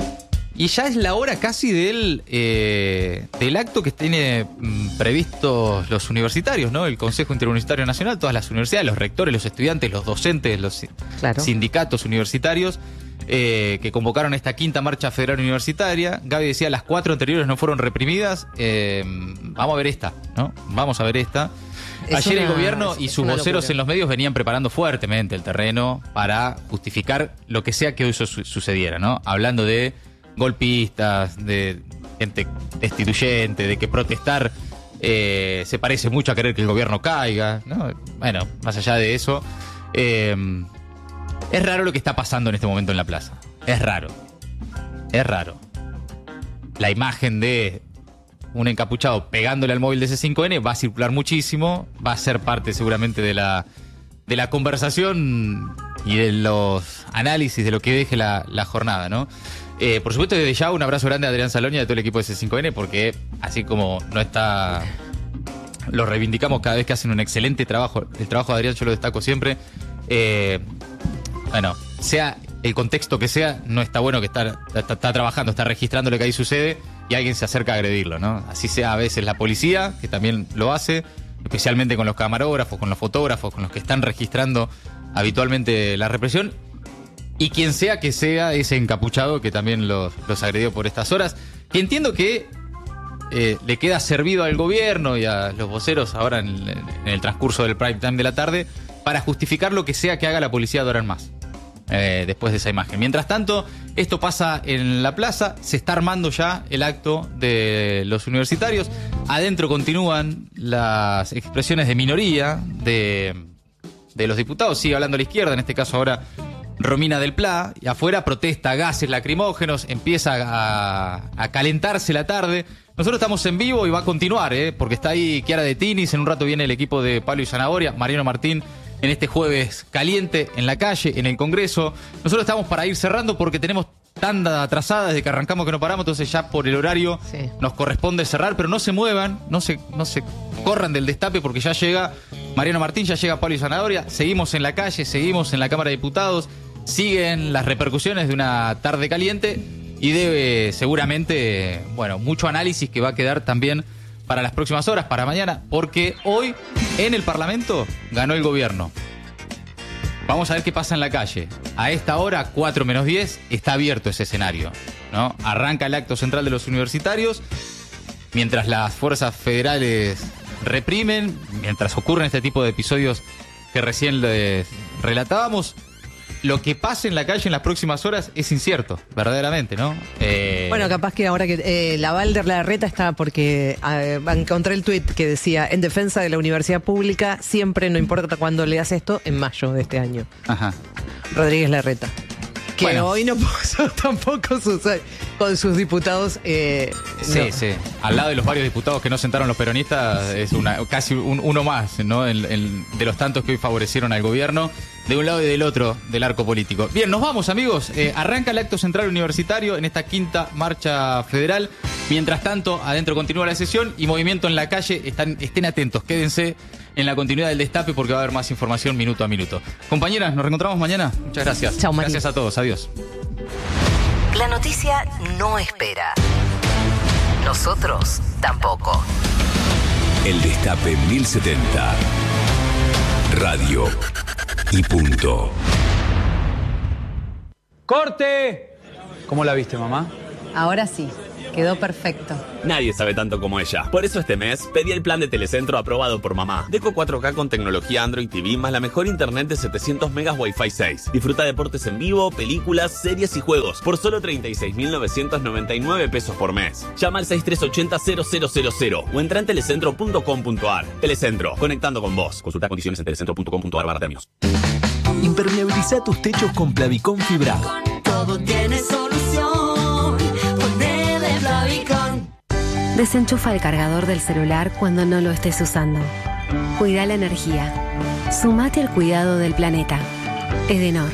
Y ya es la hora casi del, eh, del acto que tiene mm, previstos los universitarios, ¿no? El Consejo Interuniversitario Nacional, todas las universidades, los rectores, los estudiantes, los docentes, los claro. sindicatos universitarios eh, que convocaron esta quinta marcha federal universitaria. Gaby decía, las cuatro anteriores no fueron reprimidas. Eh, vamos a ver esta, ¿no? Vamos a ver esta. Es Ayer una, el gobierno y sus voceros locura. En los medios venían preparando fuertemente el terreno para justificar lo que sea que eso su- sucediera, ¿no? Hablando de golpistas, de gente destituyente, de que protestar eh, se parece mucho a querer que el gobierno caiga, ¿no? Bueno, más allá de eso, eh, es raro lo que está pasando en este momento en la plaza. Es raro. Es raro. La imagen de un encapuchado pegándole al móvil de C cinco N va a circular muchísimo, va a ser parte seguramente de la, de la conversación y de los análisis de lo que deje la, la jornada, ¿no? Eh, por supuesto, desde ya un abrazo grande a Adrián Salonia y a todo el equipo de C cinco N, porque así como no está, lo reivindicamos cada vez que hacen un excelente trabajo. El trabajo de Adrián yo lo destaco siempre. Eh, bueno, sea el contexto que sea, no está bueno que está, está, está trabajando, está registrando lo que ahí sucede y alguien se acerca a agredirlo, ¿no? Así sea a veces la policía, que también lo hace, especialmente con los camarógrafos, con los fotógrafos, con los que están registrando habitualmente la represión. Y quien sea que sea ese encapuchado que también los, los agredió por estas horas, que entiendo que eh, le queda servido al gobierno y a los voceros ahora en, en el transcurso del prime time de la tarde para justificar lo que sea que haga la policía de ahora en más, eh, después de esa imagen. Mientras tanto, esto pasa en la plaza, se está armando ya el acto de los universitarios, adentro continúan las expresiones de minoría de, de los diputados, sigue hablando a la izquierda, en este caso ahora Romina del Pla, y afuera protesta, gases lacrimógenos, empieza a, a calentarse la tarde. Nosotros estamos en vivo y va a continuar, ¿eh? Porque está ahí Chiara de Tinis, en un rato viene el equipo de Pablo y Zanahoria, Mariano Martín en este jueves caliente en la calle, en el Congreso. Nosotros estamos para ir cerrando porque tenemos tanda atrasada desde que arrancamos que no paramos, entonces ya por el horario sí. nos corresponde cerrar, pero no se muevan, no se, no se corran del destape porque ya llega Mariano Martín, ya llega Pablo y Zanahoria, seguimos en la calle, seguimos en la Cámara de Diputados. Siguen las repercusiones de una tarde caliente y debe seguramente, bueno, mucho análisis que va a quedar también para las próximas horas, para mañana, porque hoy en el Parlamento ganó el gobierno. Vamos a ver qué pasa en la calle. A esta hora, cuatro menos diez, está abierto ese escenario, ¿no? Arranca el acto central de los universitarios, mientras las fuerzas federales reprimen, mientras ocurren este tipo de episodios que recién les relatábamos. Lo que pase en la calle en las próximas horas es incierto, verdaderamente, ¿no? Eh... Bueno, capaz que ahora que eh, la Valder Larreta está porque eh, encontré el tuit que decía, en defensa de la universidad pública, siempre, no importa cuándo leas esto, en mayo de este año. Ajá. Rodríguez Larreta. Que bueno, hoy no puso tampoco sus, con sus diputados. Eh, sí, no. sí. Al lado de los varios diputados que no sentaron los peronistas, es una casi un, uno más, ¿no? El, el, de los tantos que hoy favorecieron al gobierno, de un lado y del otro del arco político. Bien, nos vamos, amigos. Eh, arranca el acto central universitario en esta quinta marcha federal. Mientras tanto, adentro continúa la sesión y movimiento en la calle. Están, estén atentos, quédense en la continuidad del destape porque va a haber más información minuto a minuto. Compañeras, nos reencontramos mañana. Muchas gracias. Chao, María. Gracias a todos. Adiós. La noticia no espera. Nosotros tampoco. El Destape mil setenta. Radio y punto. ¡Corte! ¿Cómo la viste, mamá? Ahora sí, quedó perfecto. Nadie sabe tanto como ella. Por eso este mes pedí el plan de Telecentro aprobado por mamá. Deco cuatro K con tecnología Android T V más la mejor internet de setecientos megas Wi-Fi seis. Disfruta deportes en vivo, películas, series y juegos por solo treinta y seis mil novecientos noventa y nueve pesos por mes. Llama al seis tres ocho cero cero cero cero cero o entra en telecentro punto com punto ar. Telecentro, conectando con vos. Consulta condiciones en telecentro punto com punto ar barra premios. Impermeabiliza tus techos con Plavicón fibrado. Todo tiene solución. Ponele Plavicón. Desenchufa el cargador del celular cuando no lo estés usando. Cuida la energía. Sumate al cuidado del planeta. Edenor.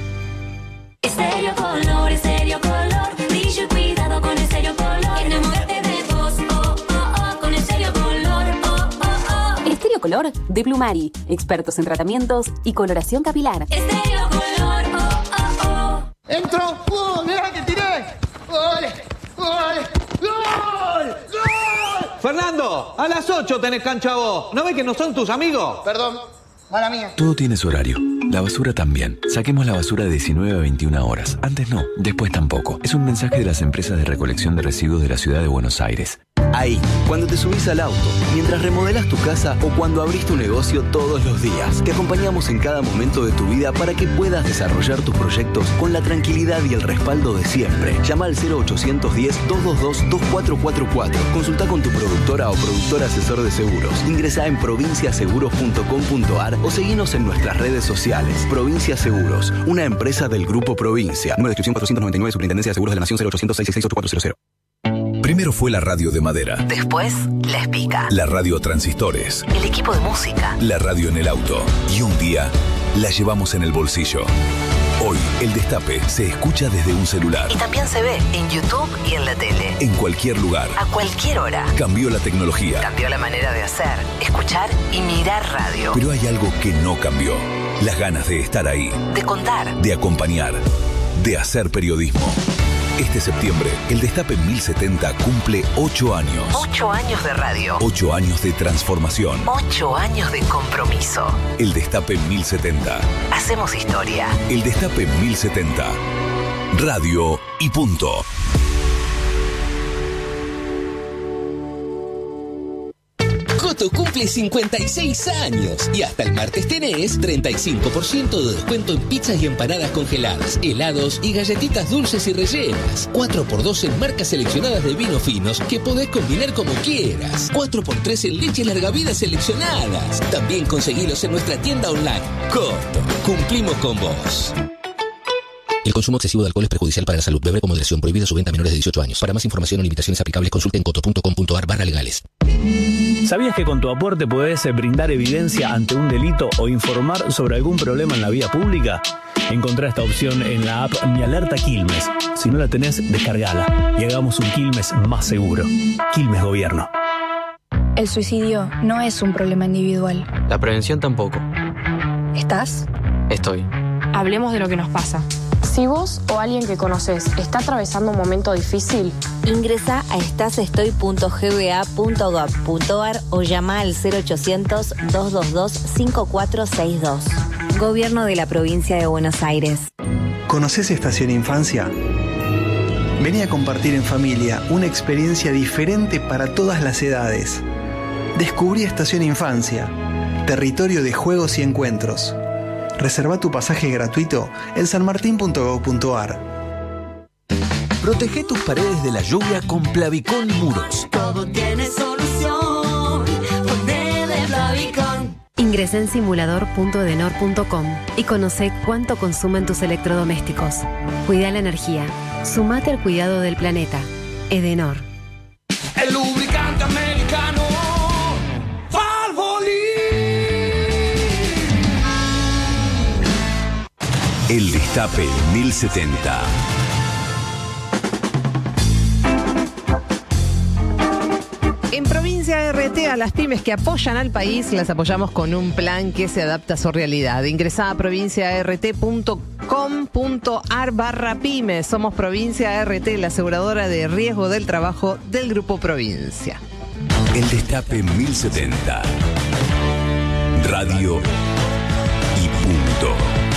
Estéreo Color, Estéreo Color. Brillo y cuidado con Estéreo Color. Enamórate de vos, oh, oh, oh. Con Estéreo Color, oh, oh, oh. Estéreo Color de Plumari. Expertos en tratamientos y coloración capilar. Estéreo Color, oh, oh, oh. ¡Entro! ¡Uh! ¡Mira que tiré! ¡Gol! ¡Gol! ¡Gol! ¡Gol! Fernando, a las ocho tenés cancha vos. ¿No ves que no son tus amigos? Perdón, mala mía. Todo tiene su horario. La basura también. Saquemos la basura de diecinueve a veintiuna horas. Antes no, después tampoco. Es un mensaje de las empresas de recolección de residuos de la ciudad de Buenos Aires. Ahí, cuando te subís al auto, mientras remodelás tu casa o cuando abrís tu negocio todos los días. Te acompañamos en cada momento de tu vida para que puedas desarrollar tus proyectos con la tranquilidad y el respaldo de siempre. Llama al cero ochocientos diez, doscientos veintidós, veinticuatro cuarenta y cuatro. Consulta con tu productora o productor asesor de seguros. Ingresá en provincia seguros punto com punto ar o seguinos en nuestras redes sociales. Provincia Seguros, una empresa del Grupo Provincia. Número de inscripción cuatrocientos noventa y nueve, Superintendencia de Seguros de la Nación, cero ochocientos, seiscientos sesenta y seis, ochenta y cuatro cero. Primero fue la radio de madera. Después, La Espica. La radio transistores. El equipo de música. La radio en el auto. Y un día, la llevamos en el bolsillo. Hoy, el Destape se escucha desde un celular. Y también se ve en YouTube y en la tele. En cualquier lugar. A cualquier hora. Cambió la tecnología. Cambió la manera de hacer, escuchar y mirar radio. Pero hay algo que no cambió. Las ganas de estar ahí. De contar. De acompañar. De hacer periodismo. Este septiembre, el Destape mil setenta cumple ocho años. Ocho años de radio. Ocho años de transformación. Ocho años de compromiso. El Destape mil setenta. Hacemos historia. El Destape mil setenta. Radio y punto. Coto cumple cincuenta y seis años y hasta el martes tenés treinta y cinco por ciento de descuento en pizzas y empanadas congeladas, helados y galletitas dulces y rellenas. cuatro por dos en marcas seleccionadas de vinos finos que podés combinar como quieras. cuatro por tres en leche larga vida seleccionadas. También conseguilos en nuestra tienda online. Coto, cumplimos con vos. El consumo excesivo de alcohol es perjudicial para la salud. Beber con moderación. Prohibida su venta a menores de dieciocho años. Para más información o limitaciones aplicables, consulte en coto punto com punto ar barra legales. ¿Sabías que con tu aporte podés brindar evidencia ante un delito o informar sobre algún problema en la vía pública? Encontrá esta opción en la app Mi Alerta Quilmes. Si no la tenés, descargala y hagamos un Quilmes más seguro. Quilmes Gobierno. El suicidio no es un problema individual. La prevención tampoco. ¿Estás? Estoy. Hablemos de lo que nos pasa. Si vos o alguien que conoces está atravesando un momento difícil, ingresa a estasestoy punto g b a punto gov punto ar o llama al cero ochocientos, doscientos veintidós, cincuenta y cuatro sesenta y dos. Gobierno de la Provincia de Buenos Aires. ¿Conoces Estación Infancia? Vení a compartir en familia una experiencia diferente para todas las edades. Descubrí Estación Infancia, territorio de juegos y encuentros. Reserva tu pasaje gratuito en sanmartin punto gov punto ar. Protege tus paredes de la lluvia con Plavicón Muros. Todo tiene solución. Ponele Plavicón. Ingresa en simulador punto edenor punto com y conoce cuánto consumen tus electrodomésticos. Cuida la energía. Sumate al cuidado del planeta. Edenor. El lubricante americano. El Destape mil setenta. En Provincia R R T, a las pymes que apoyan al país, las apoyamos con un plan que se adapta a su realidad. Ingresá a provinciart.com.ar barra pymes. Somos Provincia R T, la aseguradora de riesgo del trabajo del Grupo Provincia. El Destape mil setenta. Radio y punto.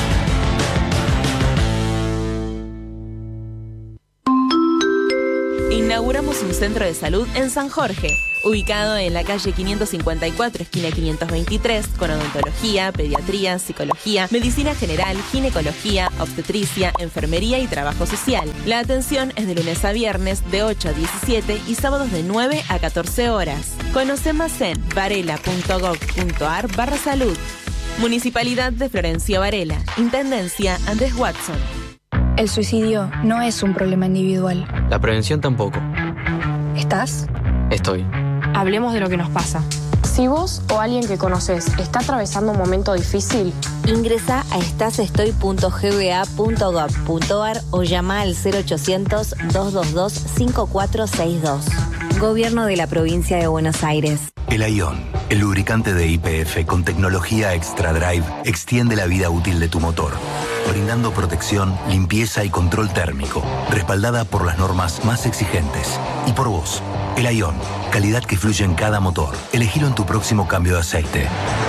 Inauguramos un centro de salud en San Jorge, ubicado en la calle quinientos cincuenta y cuatro, esquina quinientos veintitrés, con odontología, pediatría, psicología, medicina general, ginecología, obstetricia, enfermería y trabajo social. La atención es de lunes a viernes de ocho a diecisiete y sábados de nueve a catorce horas. Conoce más en varela.gov.ar barra salud. Municipalidad de Florencio Varela. Intendencia Andrés Watson. El suicidio no es un problema individual. La prevención tampoco. ¿Estás? Estoy. Hablemos de lo que nos pasa. Si vos o alguien que conoces está atravesando un momento difícil, ingresa a estasestoy punto g b a punto gov punto ar o llama al cero ochocientos, doscientos veintidós, cincuenta y cuatro sesenta y dos. Gobierno de la Provincia de Buenos Aires. El Aion, el lubricante de Y P F con tecnología Extra Drive, extiende la vida útil de tu motor, brindando protección, limpieza y control térmico, respaldada por las normas más exigentes. Y por vos, el Aion, calidad que fluye en cada motor. Elegilo en tu próximo cambio de aceite.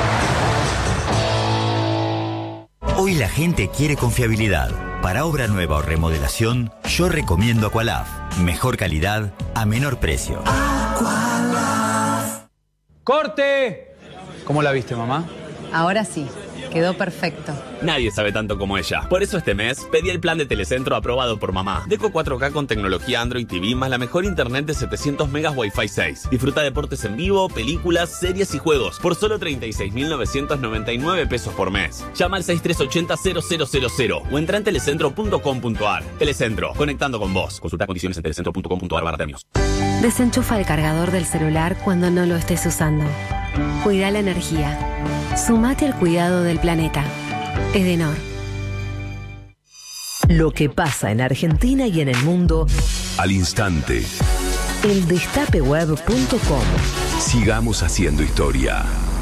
Hoy la gente quiere confiabilidad. Para obra nueva o remodelación, yo recomiendo Aqualaf. Mejor calidad a menor precio. Aqualaf. ¡Corte! ¿Cómo la viste, mamá? Ahora sí. Quedó perfecto. Nadie sabe tanto como ella. Por eso este mes pedí el plan de Telecentro aprobado por mamá. Deco cuatro K con tecnología Android T V más la mejor internet de setecientos megas Wi-Fi seis. Disfruta deportes en vivo, películas, series y juegos por solo treinta y seis mil novecientos noventa y nueve pesos por mes. Llama al seis tres ocho cero, cero cero cero cero o entra en telecentro punto com punto ar. Telecentro, conectando con vos. Consulta condiciones en telecentro punto com punto ar barra premios. Desenchufa el cargador del celular cuando no lo estés usando. Cuida la energía. Sumate al cuidado del planeta. Edenor. Lo que pasa en Argentina y en el mundo al instante. el destape web punto com. Sigamos haciendo historia.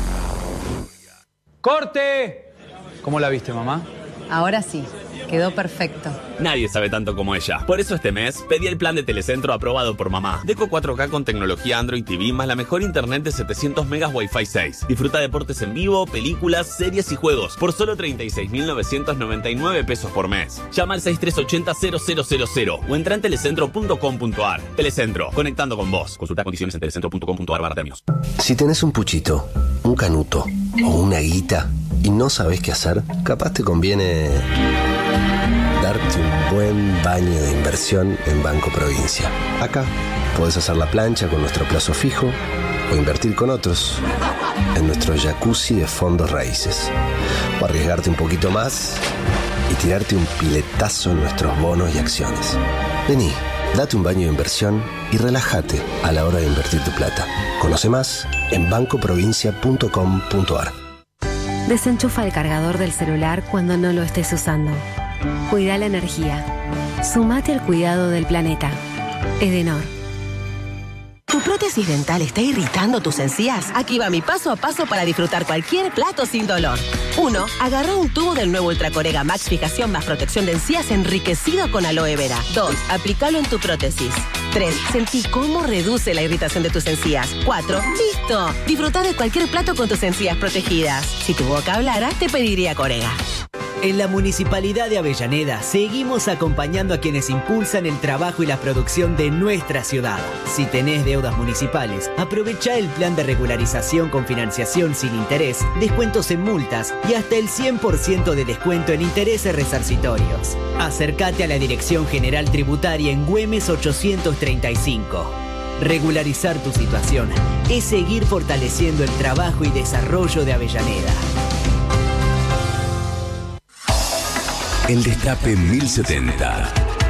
¡Corte! ¿Cómo la viste, mamá? Ahora sí. Quedó perfecto. Nadie sabe tanto como ella. Por eso este mes pedí el plan de Telecentro aprobado por mamá. Deco cuatro K con tecnología Android T V más la mejor internet de setecientos megas Wi-Fi seis. Disfruta deportes en vivo, películas, series y juegos por solo treinta y seis mil novecientos noventa y nueve pesos por mes. Llama al seis tres ocho cero, cero cero cero cero o entra en telecentro punto com punto ar. Telecentro, conectando con vos. Consulta condiciones en telecentro punto com punto ar barra premios. Si tenés un puchito, un canuto o una guita y no sabés qué hacer, capaz te conviene darte un buen baño de inversión en Banco Provincia. Acá podés hacer la plancha con nuestro plazo fijo o invertir con otros en nuestro jacuzzi de fondos raíces. O arriesgarte un poquito más y tirarte un piletazo en nuestros bonos y acciones. Vení, date un baño de inversión y relájate a la hora de invertir tu plata. Conoce más en banco provincia punto com punto ar. Desenchufa el cargador del celular cuando no lo estés usando. Cuida la energía. Sumate al cuidado del planeta. Edenor. ¿Tu prótesis dental está irritando tus encías? Aquí va mi paso a paso para disfrutar cualquier plato sin dolor. uno. Agarra un tubo del nuevo Ultracorega Max Fijación más protección de encías enriquecido con aloe vera. dos. Aplícalo en tu prótesis. tres. Sentí cómo reduce la irritación de tus encías. cuatro. ¡Listo! Disfruta de cualquier plato con tus encías protegidas. Si tu boca hablara, te pediría Corega. En la Municipalidad de Avellaneda seguimos acompañando a quienes impulsan el trabajo y la producción de nuestra ciudad. Si tenés deudas municipales, aprovecha el plan de regularización con financiación sin interés, descuentos en multas y hasta el cien por ciento de descuento en intereses resarcitorios. Acércate a la Dirección General Tributaria en Güemes ochocientos treinta y cinco. Regularizar tu situación es seguir fortaleciendo el trabajo y desarrollo de Avellaneda. El Destape mil setenta.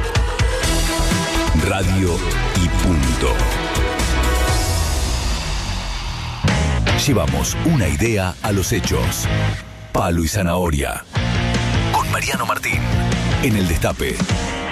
Radio y punto. Llevamos una idea a los hechos. Palo y zanahoria. Con Mariano Martín. En El Destape.